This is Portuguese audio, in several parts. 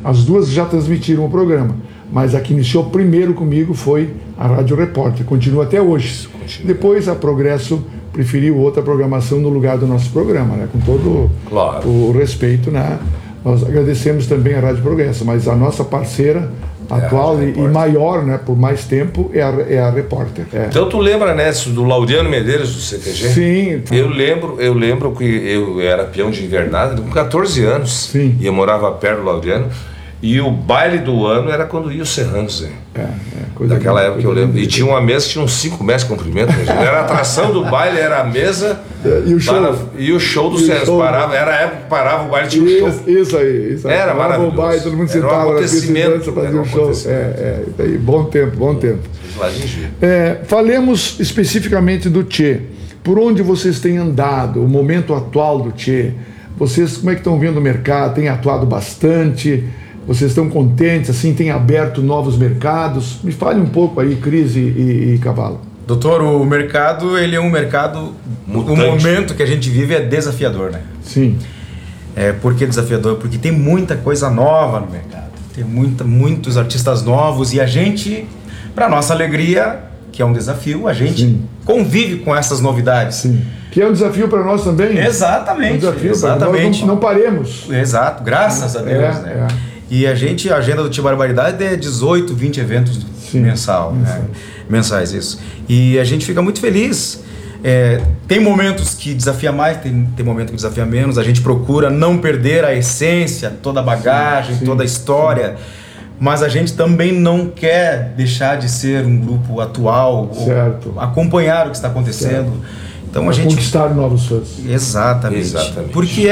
As duas já transmitiram o programa, mas a que iniciou primeiro comigo foi a Rádio Repórter, continua até hoje. Depois a Progresso preferiu outra programação no lugar do nosso programa, né? Com todo o respeito, né? Nós agradecemos também a Rádio Progresso, mas a nossa parceira atual e maior, né, por mais tempo, é a Repórter. Então tu lembra, né, do Laureano Medeiros do CTG? Sim. Eu lembro que eu era peão de invernada com 14 anos. Sim. E eu morava perto do Laureano. E o baile do ano era quando ia os Serranos, né? Daquela época eu lembro. E tinha uma mesa que tinha uns 5 metros de comprimento. Era a atração do baile, era a mesa e o show do Serranos. Era a época que parava o baile, tinha um show. Isso aí. Era maravilhoso. O baile, todo mundo sentava na pista de dança, fazia um show. Bom tempo. Falemos especificamente do Tchê. Por onde vocês têm andado, o momento atual do Tchê? Vocês, como é que estão vendo o mercado? Tem atuado bastante? Vocês estão contentes, assim, tem aberto novos mercados? Me fale um pouco aí, Cris e Cavalo. Doutor, o mercado, ele é um mercado... mutante. O momento que a gente vive é desafiador, né? Sim. Por que desafiador? Porque tem muita coisa nova no mercado. Tem muitos artistas novos e a gente, para nossa alegria, que é um desafio, a gente convive com essas novidades. Sim. Que é um desafio para nós também. Exatamente. Um desafio exatamente. Nós não paremos. Exato, graças a Deus, né? E a agenda do Tchê Barbaridade é 18, 20 eventos mensais, isso. E a gente fica muito feliz. Tem momentos que desafia mais, tem momentos que desafia menos. A gente procura não perder a essência, toda a bagagem, toda a história. Mas a gente também não quer deixar de ser um grupo atual, ou acompanhar o que está acontecendo. Então a gente conquistar novos fãs. Exatamente. Porque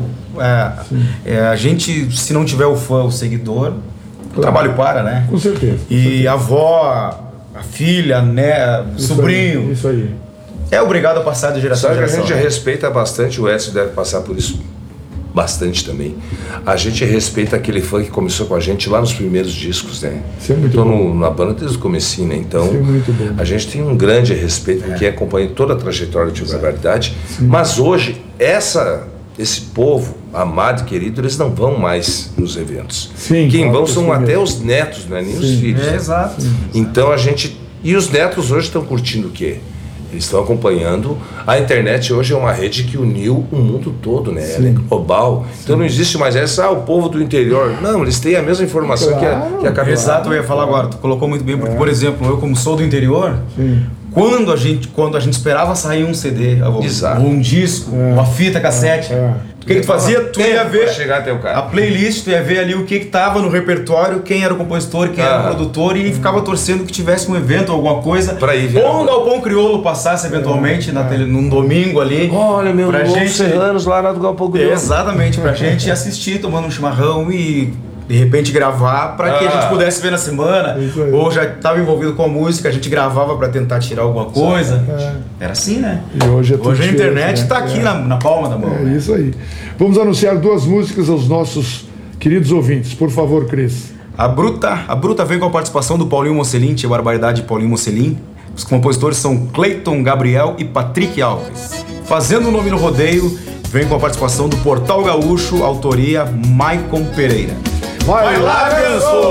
a gente, se não tiver o fã, o seguidor, o trabalho para, né? Com certeza. A avó, a filha, né, o sobrinho. Isso aí. É obrigado a passar de geração em geração. A gente respeita bastante, o Edson deve passar por isso bastante também. A gente respeita aquele fã que começou com a gente lá nos primeiros discos, né? Isso é muito bom. Na banda desde o comecinho, né? Então, isso é muito bom. A gente tem um grande respeito por quem acompanha toda a trajetória de Barbaridade. Mas hoje, esse povo amado e querido, eles não vão mais nos eventos. Quem vão são até os netos, não é nem os filhos. Exato. Então a gente... E os netos hoje estão curtindo o quê? Eles estão acompanhando. A internet hoje é uma rede que uniu o mundo todo, né? Ela é global. Então não existe mais o povo do interior. Não, eles têm a mesma informação que a capital. Exato, eu ia falar agora. Tu colocou muito bem, porque, por exemplo, eu como sou do interior, quando a gente esperava sair um CD, ou um disco, uma fita cassete, o que tu fazia? Tu ia ver chegar até o cara. A playlist, tu ia ver ali o que tava no repertório, quem era o compositor, quem era o produtor, e ficava torcendo que tivesse um evento, alguma coisa. Pra ir ver. Ou um Galpão Crioulo passasse eventualmente num domingo ali. Olha, meu, pra gente Serranos lá do Galpão Crioulo. Exatamente, pra gente assistir, tomando um chimarrão e de repente gravar para que a gente pudesse ver na semana, ou já estava envolvido com a música, a gente gravava para tentar tirar alguma coisa. Era assim, né? E hoje a internet está aqui na palma da mão. Isso aí. Vamos anunciar 2 músicas aos nossos queridos ouvintes. Por favor, Cris. A Bruta vem com a participação do Paulinho Mocelin, Tchê Barbaridade Paulinho Mocelin. Os compositores são Cleiton Gabriel e Patrick Alves. Fazendo o Nome no Rodeio, vem com a participação do Portal Gaúcho, autoria Maicon Pereira. Vai lá, Ganso!